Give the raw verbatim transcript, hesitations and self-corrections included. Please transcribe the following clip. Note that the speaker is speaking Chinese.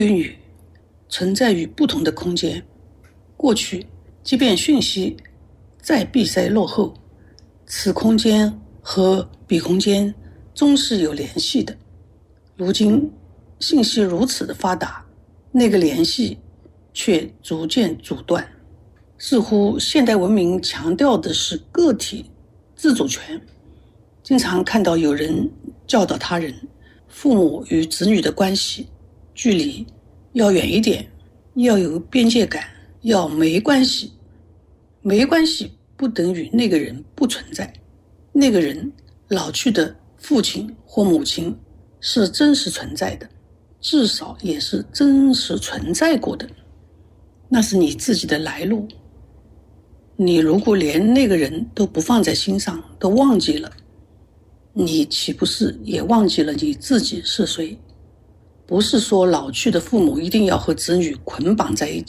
与存在于不同的空间。过去，即便讯息再闭塞落后，此空间和彼空间终是有联系的。如今，信息如此的发达，那个联系却逐渐阻断。似乎现代文明强调的是个体自主权，经常看到有人教导他人，父母与子女的关系距离要远一点，要有边界感，要没关系。没关系不等于那个人不存在，那个人老去的父亲或母亲是真实存在的，至少也是真实存在过的。那是你自己的来路。你如果连那个人都不放在心上，都忘记了，你岂不是也忘记了你自己是谁？不是说老去的父母一定要和子女捆绑在一起。